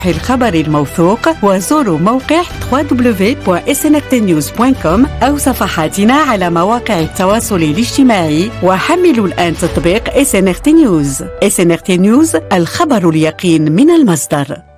الخبر الموثوق وزوروا موقع www.snrtnews.com أو صفحاتنا على مواقع التواصل الاجتماعي، وحملوا الآن تطبيق SNRT News. SNRT News، الخبر اليقين من المصدر.